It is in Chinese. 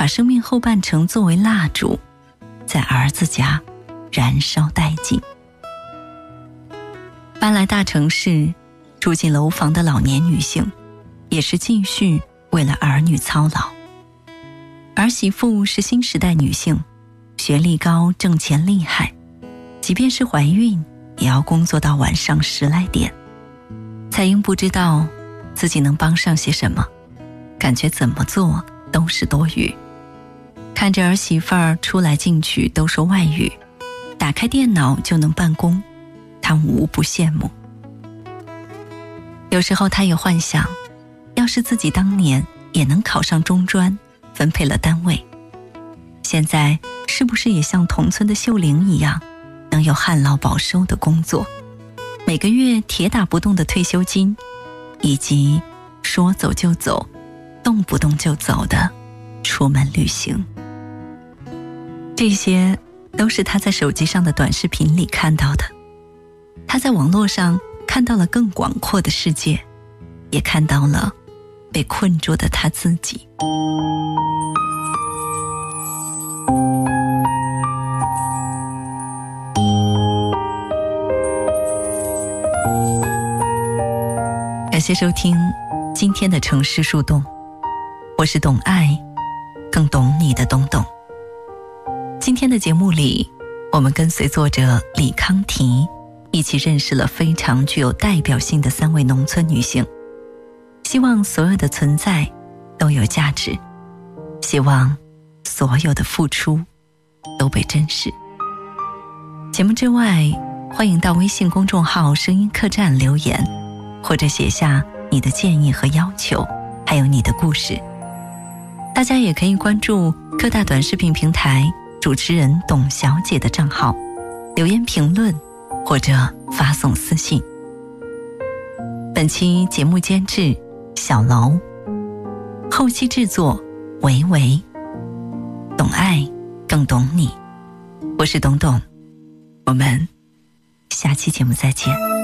把生命后半程作为蜡烛，在儿子家燃烧殆尽。搬来大城市，住进楼房的老年女性，也是继续为了儿女操劳。儿媳妇是新时代女性，学历高，挣钱厉害，即便是怀孕，也要工作到晚上10来点。彩英不知道自己能帮上些什么，感觉怎么做都是多余。看着儿媳妇儿出来进去都说外语，打开电脑就能办公，她无不羡慕。有时候她也幻想，要是自己当年也能考上中专，分配了单位，现在是不是也像同村的秀玲一样，能有旱涝保收的工作，每个月铁打不动的退休金，以及说走就走，动不动就走的出门旅行。这些都是他在手机上的短视频里看到的。他在网络上看到了更广阔的世界，也看到了被困住的他自己。感谢收听今天的城市树洞，我是懂爱更懂你的懂懂。今天的节目里，我们跟随作者李康提一起认识了非常具有代表性的3位农村女性。希望所有的存在都有价值，希望所有的付出都被珍视。节目之外，欢迎到微信公众号声音客栈留言，或者写下你的建议和要求，还有你的故事。大家也可以关注各大短视频平台主持人董小姐的账号，留言评论或者发送私信。本期节目监制小楼，后期制作维维。懂爱更懂你，我是董董，我们下期节目再见。